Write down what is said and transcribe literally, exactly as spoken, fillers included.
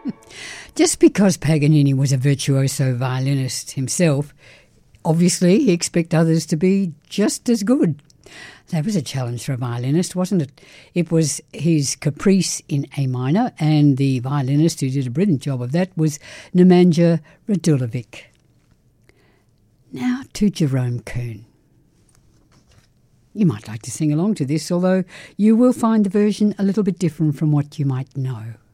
Just because Paganini was a virtuoso violinist himself, obviously he expected others to be just as good. That was a challenge for a violinist, wasn't it? It was his Caprice in A minor, and the violinist who did a brilliant job of that was Nemanja Radulovic. Now to Jerome Kern. You might like to sing along to this, although you will find the version a little bit different from what you might know.